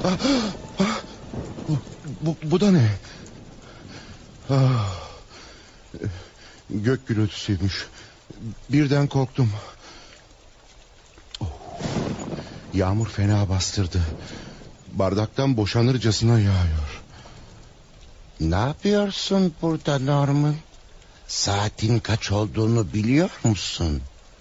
Bu da ne? Gök gürültüsüymüş. Birden korktum. Yağmur fena bastırdı. Bardaktan boşanırcasına yağıyor. Ne yapıyorsun burada Norman? Saatin kaç olduğunu biliyor musun?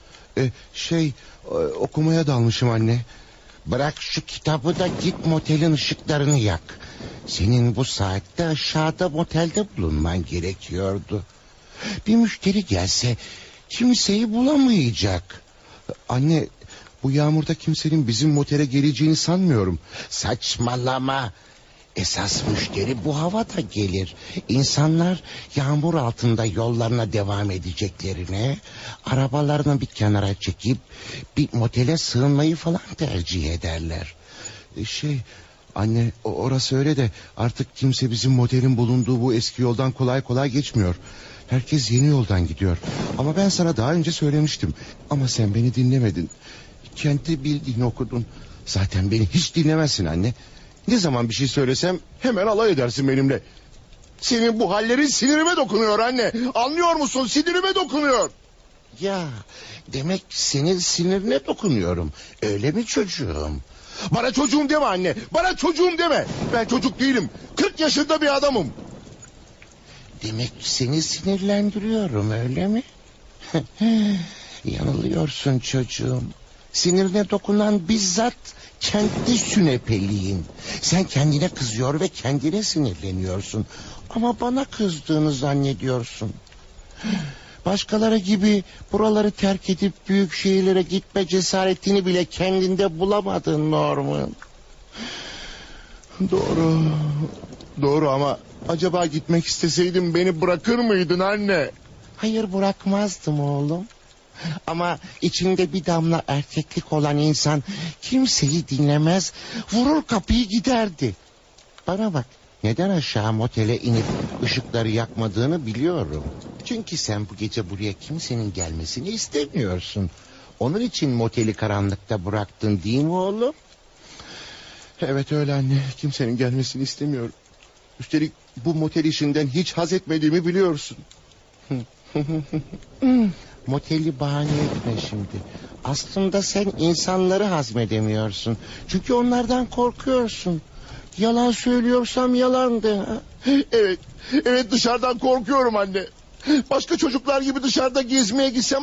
Okumaya dalmışım anne. Bırak şu kitabı da git motelin ışıklarını yak. Senin bu saatte aşağıda motelde bulunman gerekiyordu. Bir müşteri gelse kimseyi bulamayacak. Anne, bu yağmurda kimsenin bizim motele geleceğini sanmıyorum. Saçmalama. Esas müşteri bu havada gelir. İnsanlar yağmur altında yollarına devam edeceklerine arabalarını bir kenara çekip bir motele sığınmayı falan tercih ederler. Anne, orası öyle de artık kimse bizim motelin bulunduğu bu eski yoldan kolay kolay geçmiyor. Herkes yeni yoldan gidiyor. Ama ben sana daha önce söylemiştim. Ama sen beni dinlemedin. Kendi bildiğini okudun. Zaten beni hiç dinlemezsin anne. Ne zaman bir şey söylesem hemen alay edersin benimle. Senin bu hallerin sinirime dokunuyor anne. Anlıyor musun? Sinirime dokunuyor. Ya demek senin sinirine dokunuyorum. Öyle mi çocuğum? Bana çocuğum deme anne. Bana çocuğum deme. Ben çocuk değilim. 40 yaşında bir adamım. Demek seni sinirlendiriyorum, öyle mi? Yanılıyorsun çocuğum. Sinirine dokunan bizzat kendi sünepeliğin. Sen kendine kızıyor ve kendine sinirleniyorsun. Ama bana kızdığını zannediyorsun. Başkaları gibi buraları terk edip büyük şehirlere gitme cesaretini bile kendinde bulamadın Norman. Doğru ama acaba gitmek isteseydim beni bırakır mıydın anne? Hayır, bırakmazdım oğlum. Ama içinde bir damla erkeklik olan insan kimseyi dinlemez, vurur kapıyı giderdi. Bana bak, neden aşağı motele inip ışıkları yakmadığını biliyorum. Çünkü sen bu gece buraya kimsenin gelmesini istemiyorsun. Onun için moteli karanlıkta bıraktın, değil mi oğlum? Evet öyle anne, kimsenin gelmesini istemiyorum. Üstelik bu motel işinden hiç haz etmediğimi biliyorsun. Moteli bahane etme şimdi. Aslında sen insanları hazmedemiyorsun. Çünkü onlardan korkuyorsun. Yalan söylüyorsam yalandı. Ha? Evet dışarıdan korkuyorum anne. Başka çocuklar gibi dışarıda gezmeye gitsem